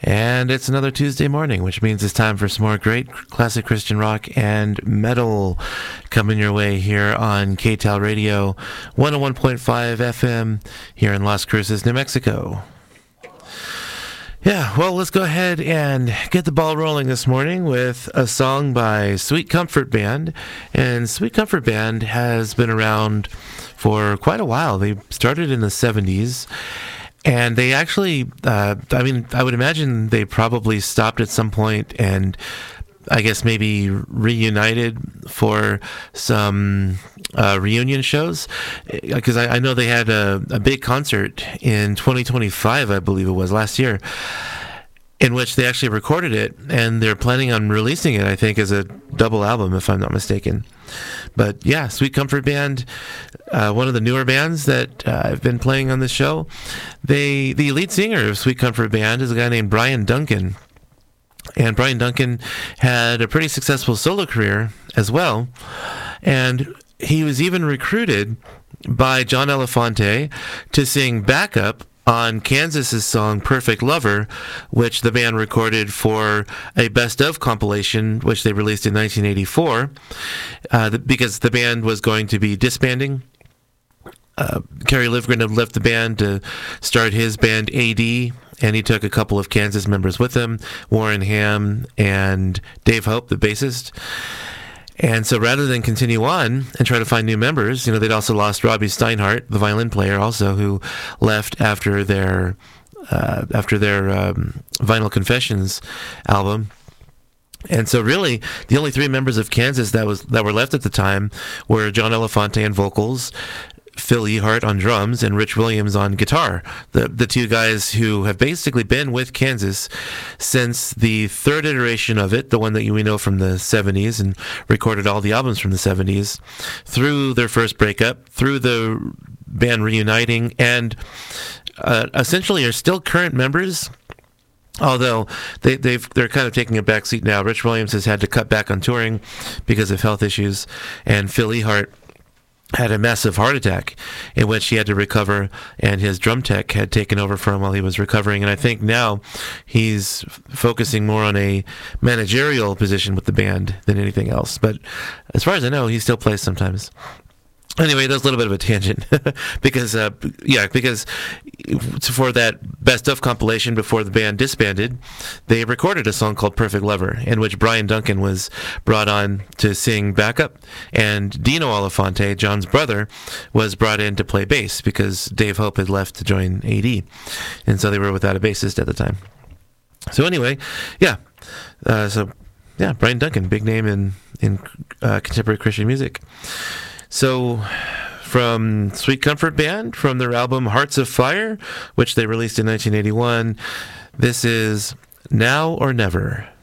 And it's another Tuesday morning, which means it's time for some more great classic Christian rock and metal coming your way here on KTAL Radio 101.5 FM here in Las Cruces, New Mexico. Yeah, well, let's go ahead and get the ball rolling this morning with a song by Sweet Comfort Band. And Sweet Comfort Band has been around for quite a while. They started in the 70s. And they actually, I would imagine they probably stopped at some point and I guess maybe reunited for some reunion shows. Because I know they had a big concert in 2025, I believe it was, last year, in which they actually recorded it, and they're planning on releasing it, I think, as a double album, if I'm not mistaken. But yeah, Sweet Comfort Band, one of the newer bands that I've been playing on this show. The lead singer of Sweet Comfort Band is a guy named Brian Duncan. And Brian Duncan had a pretty successful solo career as well. And he was even recruited by John Elefante to sing backup on Kansas's song Perfect Lover, which the band recorded for a best of compilation, which they released in 1984, because the band was going to be disbanding. Kerry Livgren had left the band to start his band AD, and he took a couple of Kansas members with him, Warren Ham and Dave Hope, the bassist. And so rather than continue on and try to find new members, they'd also lost Robbie Steinhardt, the violin player also, who left after their Vinyl Confessions album. And so really, the only three members of Kansas that were left at the time were John Elefante on vocals, Phil Ehart on drums, and Rich Williams on guitar. The two guys who have basically been with Kansas since the third iteration of it, the one that we know from the 70s and recorded all the albums from the 70s, through their first breakup, through the band reuniting, and essentially are still current members. Although they're kind of taking a back seat now. Rich Williams has had to cut back on touring because of health issues, and Phil Ehart had a massive heart attack in which he had to recover, and his drum tech had taken over for him while he was recovering. And I think now he's focusing more on a managerial position with the band than anything else. But as far as I know, he still plays sometimes. Anyway, that's a little bit of a tangent because for that best of compilation before the band disbanded, they recorded a song called Perfect Lover, in which Brian Duncan was brought on to sing backup, and Dino Elefante, John's brother, was brought in to play bass because Dave Hope had left to join AD, and so they were without a bassist at the time. So anyway, Brian Duncan, big name in contemporary Christian music. So, from Sweet Comfort Band, from their album Hearts of Fire, which they released in 1981, this is Now or Never.